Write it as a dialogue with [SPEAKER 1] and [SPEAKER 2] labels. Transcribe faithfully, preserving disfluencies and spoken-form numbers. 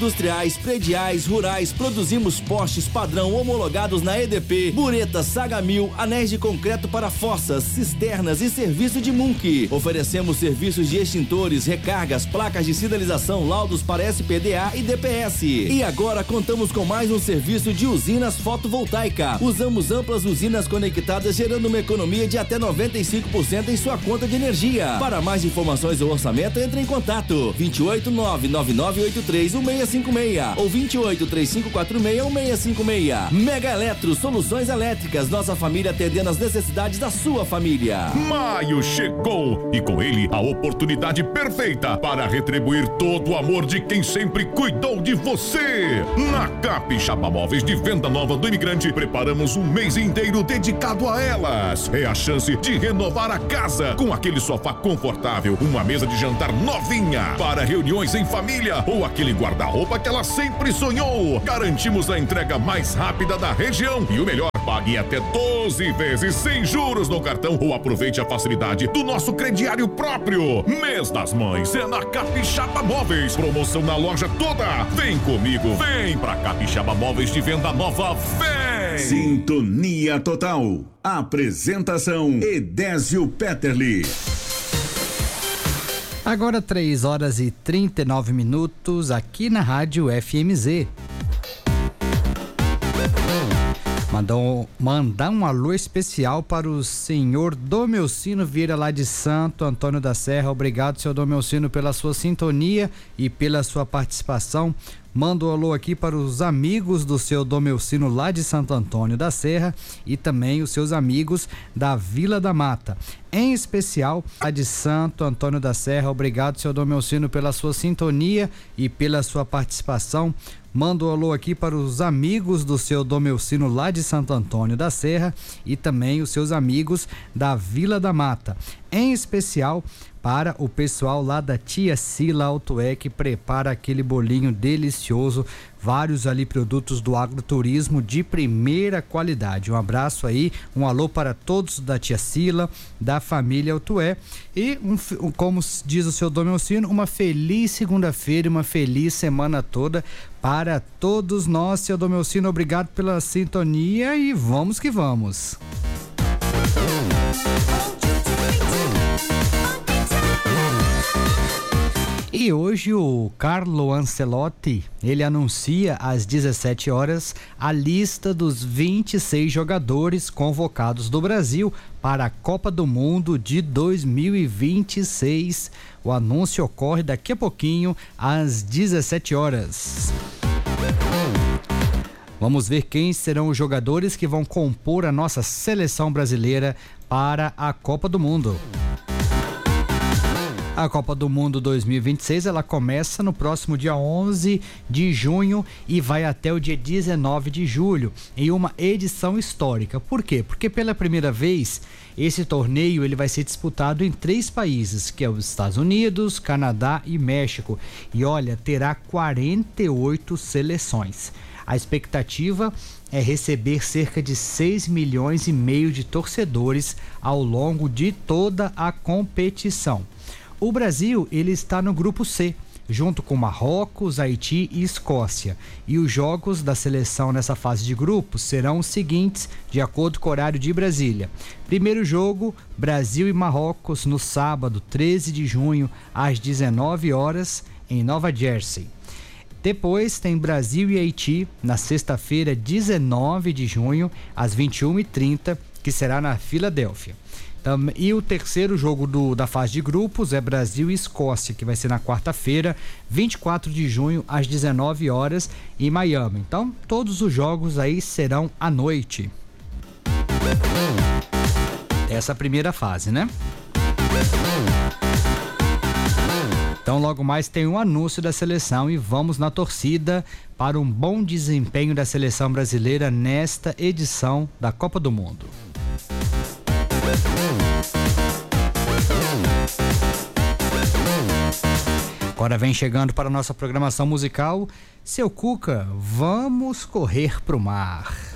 [SPEAKER 1] industriais, prediais, rurais, produzimos postes padrão homologados na E D P, muretas Saga Mil, anéis de concreto para fossas, cisternas e serviço de Munk. Oferecemos serviços de extintores, recargas, placas de sinalização, laudos para S P D A e D P S. E agora contamos com mais um serviço de usinas fotovoltaica. Usamos amplas usinas conectadas, gerando uma economia de até noventa e cinco por cento em sua conta de energia. Para mais informações ou orçamento, entre em contato vinte e oito, nove nove nove oito três, um seis cinco seis ou vinte e oito, três cinco quatro seis, um seis cinco seis. Mega Eletro, soluções elétricas, nossa família atendendo as necessidades da sua família.
[SPEAKER 2] Maio chegou e com ele a oportunidade perfeita para retribuir todo o amor de quem sempre cuidou de você. Na Capixaba Móveis de Venda Nova do Imigrante, preparamos um mês inteiro dedicado a elas. É a chance de renovar a casa com aquele sofá confortável, uma mesa de jantar novinha para reuniões em família ou aquele guarda-roupa que ela sempre sonhou. Garantimos a entrega mais rápida da região e o melhor, pague até doze vezes sem juros no cartão ou aproveite a facilidade do nosso crediário próprio. Mês das Mães é na Capixaba Móveis. Promoção na loja toda. Vem comigo, vem pra Capixaba Móveis de Venda Nova, vem!
[SPEAKER 3] Sintonia Total. Apresentação Edésio Petterli.
[SPEAKER 4] Agora três horas e trinta e nove minutos aqui na Rádio F M Z. Mandou, mandar um alô especial para o senhor Domelcino Vieira, lá de Santo Antônio da Serra. Obrigado, senhor Domelcino, pela sua sintonia e pela sua participação. Mando um alô aqui para os amigos do seu Domelcino lá de Santo Antônio da Serra e também os seus amigos da Vila da Mata. Em especial, a de Santo Antônio da Serra. Obrigado, seu Domelcino, pela sua sintonia e pela sua participação. Mando um alô aqui para os amigos do seu Domelcino lá de Santo Antônio da Serra e também os seus amigos da Vila da Mata. Em especial para o pessoal lá da Tia Sila Autué, que prepara aquele bolinho delicioso, vários ali produtos do agroturismo de primeira qualidade. Um abraço aí, um alô para todos da Tia Sila, da família Autué e um, um, como diz o seu Domelcino, uma feliz segunda-feira, uma feliz semana toda para todos nós. Seu Domelcino, obrigado pela sintonia e vamos que vamos. E hoje o Carlo Ancelotti, ele anuncia às dezessete horas a lista dos vinte e seis jogadores convocados do Brasil para a Copa do Mundo de dois mil e vinte e seis. O anúncio ocorre daqui a pouquinho às dezessete horas. Vamos ver quem serão os jogadores que vão compor a nossa seleção brasileira para a Copa do Mundo. A Copa do Mundo dois mil e vinte e seis, ela começa no próximo dia onze de junho e vai até o dia dezenove de julho, em uma edição histórica. Por quê? Porque pela primeira vez esse torneio ele vai ser disputado em três países, que é os Estados Unidos, Canadá e México. E olha, terá quarenta e oito seleções. A expectativa é receber cerca de seis milhões e meio de torcedores ao longo de toda a competição. O Brasil, ele está no grupo C, junto com Marrocos, Haiti e Escócia. E os jogos da seleção nessa fase de grupos serão os seguintes, de acordo com o horário de Brasília. Primeiro jogo, Brasil e Marrocos, no sábado, treze de junho, às dezenove horas, em Nova Jersey. Depois tem Brasil e Haiti, na sexta-feira, dezenove de junho, às vinte e uma e trinta, que será na Filadélfia. E o terceiro jogo do, da fase de grupos é Brasil e Escócia, que vai ser na quarta-feira, vinte e quatro de junho, às dezenove horas, em Miami. Então, todos os jogos aí serão à noite. Essa primeira fase, né? Então, logo mais tem um anúncio da seleção e vamos na torcida para um bom desempenho da seleção brasileira nesta edição da Copa do Mundo. Agora vem chegando para a nossa programação musical, Seu Cuca, Vamos Correr pro Mar.